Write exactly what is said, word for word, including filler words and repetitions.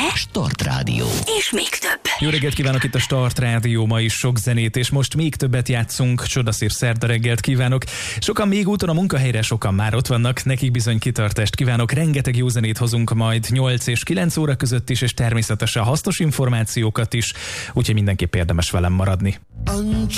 Start Rádió. És még több. Jó reggelt kívánok, itt a Start Rádió, ma is sok zenét, és most még többet játszunk. Csodaszép szerda reggelt kívánok. Sokan még úton a munkahelyre, sokan már ott vannak, nekik bizony kitartást kívánok. Rengeteg jó zenét hozunk majd nyolc és kilenc óra között is, és természetesen hasznos információkat is, úgyhogy mindenképp érdemes velem maradni.